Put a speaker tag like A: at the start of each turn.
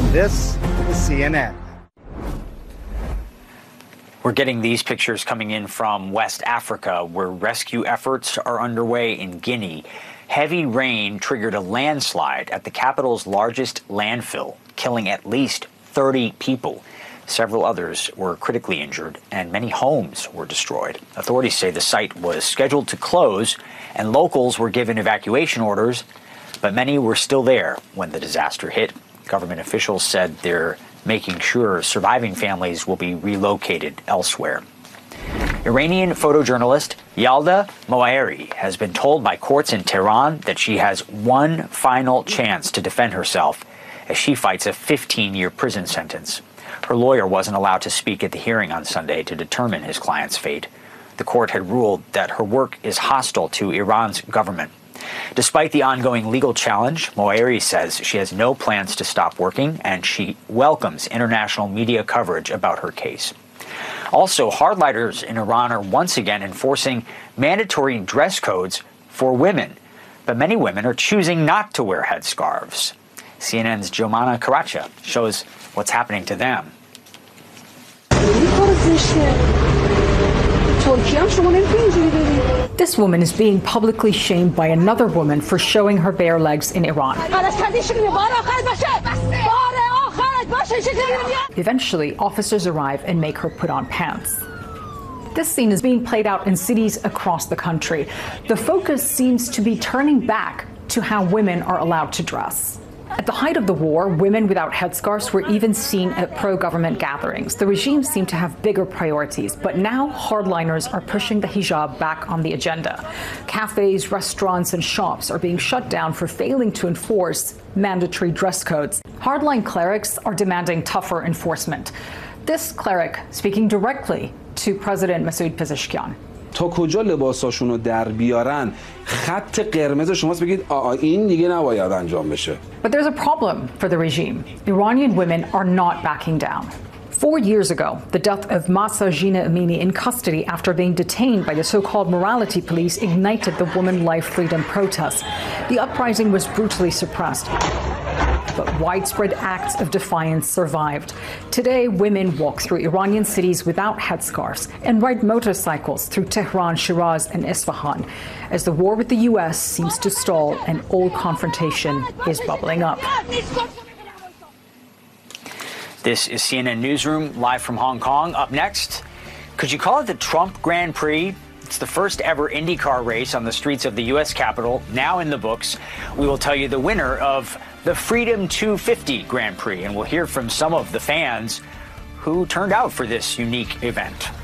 A: This is CNN.
B: We're getting these pictures coming in from West Africa, where rescue efforts are underway in Guinea. Heavy rain triggered a landslide at the capital's largest landfill, killing at least 30 people. Several others were critically injured, and many homes were destroyed. Authorities say the site was scheduled to close, and locals were given evacuation orders, but many were still there when the disaster hit. Government officials said they're making sure surviving families will be relocated elsewhere. Iranian photojournalist Yalda Moayeri has been told by courts in Tehran that she has one final chance to defend herself as she fights a 15-year prison sentence. Her lawyer wasn't allowed to speak at the hearing on Sunday to determine his client's fate. The court had ruled that her work is hostile to Iran's government. Despite the ongoing legal challenge, Moayeri says she has no plans to stop working, and she welcomes international media coverage about her case. Also, hardliners in Iran are once again enforcing mandatory dress codes for women, but many women are choosing not to wear headscarves. CNN's Jomana Karacha shows what's happening to them.
C: This woman is being publicly shamed by another woman for showing her bare legs in Iran. Eventually, officers arrive and make her put on pants. This scene is being played out in cities across the country. The focus seems to be turning back to how women are allowed to dress. At the height of the war, women without headscarves were even seen at pro-government gatherings. The regime seemed to have bigger priorities, but now hardliners are pushing the hijab back on the agenda. Cafes, restaurants, and shops are being shut down for failing to enforce mandatory dress codes. Hardline clerics are demanding tougher enforcement. This cleric speaking directly to President Masoud Pezeshkian.
D: تا کجا لباساشون رو در بیارن خط قرمز شماست بگید این دیگه نباید انجام بشه.
C: But there's a problem for the regime. Iranian women are not backing down. 4 years ago, the death of Mahsa Jina Amini in custody after being detained by the so-called morality police ignited the woman life freedom protests. The uprising was brutally suppressed, but widespread acts of defiance survived. Today, women walk through Iranian cities without headscarves and ride motorcycles through Tehran, Shiraz, and Isfahan as the war with the U.S. seems to stall and old confrontation is bubbling up.
B: This is CNN Newsroom, live from Hong Kong. Up next, could you call it the Trump Grand Prix? It's the first ever IndyCar race on the streets of the U.S. Capitol, now in the books. We will tell you the winner of the Freedom 250 Grand Prix, and we'll hear from some of the fans who turned out for this unique event.